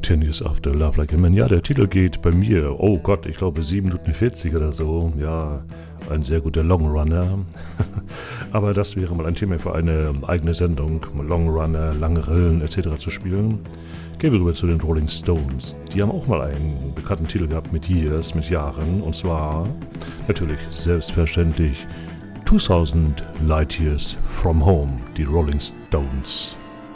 10 Years After Love Like a Man. Ja, der Titel geht bei mir, oh Gott, ich glaube 7 Minuten 40 oder so. Ja, ein sehr guter Longrunner. Aber das wäre mal ein Thema für eine eigene Sendung, Longrunner, lange Rillen etc. zu spielen. Gehen wir rüber zu den Rolling Stones. Die haben auch mal einen bekannten Titel gehabt mit Years, mit Jahren. Und zwar natürlich selbstverständlich 2000 Light Years from Home, die Rolling Stones.